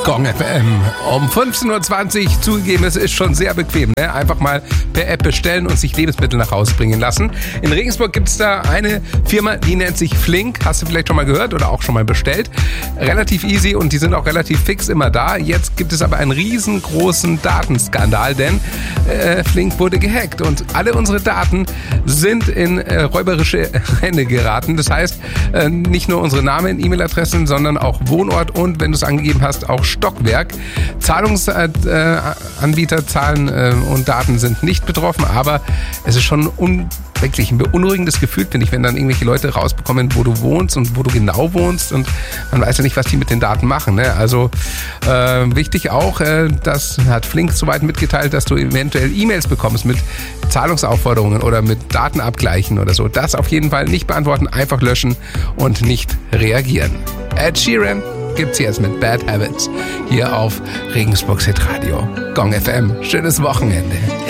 Gong FM um 15.20 Uhr. Zugegeben, es ist schon sehr bequem, ne? Einfach mal per App bestellen und sich Lebensmittel nach Hause bringen lassen. In Regensburg gibt es da eine Firma, die nennt sich Flink. Hast du vielleicht schon mal gehört oder auch schon mal bestellt? Relativ easy und die sind auch relativ fix immer da. Jetzt gibt es aber einen riesengroßen Datenskandal, denn Flink wurde gehackt und alle unsere Daten sind in räuberische Hände geraten. Das heißt, nicht nur unsere Namen, E-Mail-Adressen, sondern auch Wohnort und, wenn du es angegeben hast, auch Stockwerk. Zahlungsanbieter, Zahlen und Daten sind nicht betroffen, aber es ist schon wirklich ein beunruhigendes Gefühl, finde ich, wenn dann irgendwelche Leute rausbekommen, wo du wohnst und wo du genau wohnst und man weiß ja nicht, was die mit den Daten machen. Ne? Also wichtig auch, das hat Flink soweit mitgeteilt, dass du eventuell E-Mails bekommst mit Zahlungsaufforderungen oder mit Datenabgleichen oder so. Das auf jeden Fall nicht beantworten, einfach löschen und nicht reagieren. Ed Sheeran gibt's jetzt mit Bad Habits hier auf Regensburgs Hitradio. Gong FM. Schönes Wochenende.